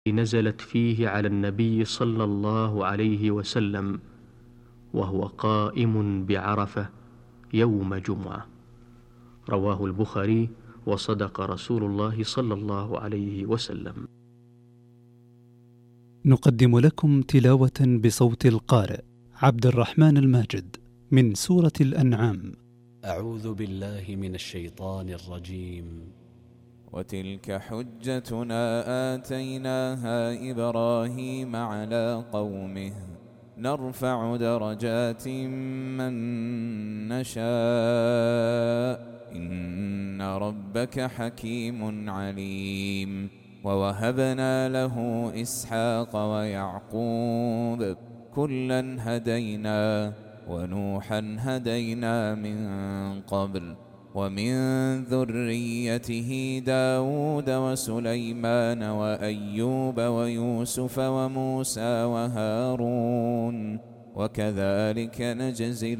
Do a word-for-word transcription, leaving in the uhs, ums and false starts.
نزلت فيه على النبي صلى الله عليه وسلم وهو قائم بعرفة يوم جمعة. رواه البخاري، وصدق رسول الله صلى الله عليه وسلم. نقدم لكم تلاوة بصوت القارئ عبد الرحمن الماجد من سورة الأنعام. أعوذ بالله من الشيطان الرجيم. وتلك حجتنا آتيناها إبراهيم على قومه نرفع درجات من نشاء إن ربك حكيم عليم. ووهبنا له إسحاق ويعقوب كلا هدينا ونوحا هدينا من قبل ومن ذريته داود وسليمان وأيوب ويوسف وموسى وهارون وكذلك نجزي